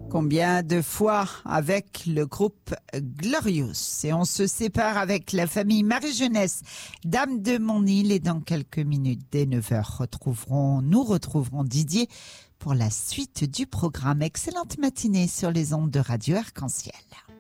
Combien de fois avec le groupe Glorious. Et on se sépare avec la famille Marie-Jeunesse, Dame de Monîle. Et dans quelques minutes, dès 9h, nous retrouverons Didier pour la suite du programme. Excellente matinée sur les ondes de Radio Arc-en-Ciel.